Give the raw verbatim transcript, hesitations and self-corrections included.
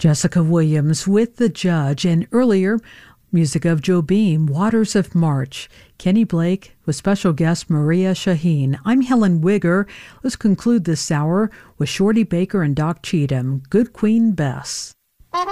Jessica Williams with The Judge, and earlier, music of Joe Beam, Waters of March. Kenny Blake with special guest Maria Shaheen. I'm Helen Wigger. Let's conclude this hour with Shorty Baker and Doc Cheatham, Good Queen Bess.